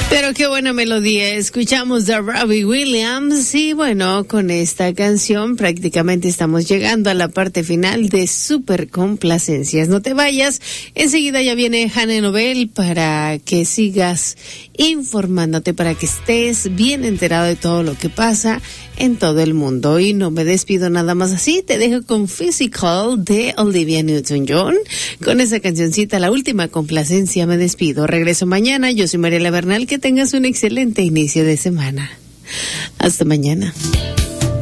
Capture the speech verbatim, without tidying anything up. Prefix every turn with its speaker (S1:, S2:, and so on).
S1: Pero qué buena melodía. Escuchamos de Robbie Williams y bueno, con esta canción prácticamente estamos llegando a la parte final de Super Complacencias. No te vayas, enseguida ya viene Hannah Nobel para que sigas informándote, para que estés bien enterado de todo lo que pasa en todo el mundo. Y no me despido nada más así, te dejo con Physical de Olivia Newton-John. Con esa cancioncita, la última complacencia, me despido. Regreso mañana, yo soy Mariela Bernal, que tengas un excelente inicio de semana. Hasta mañana.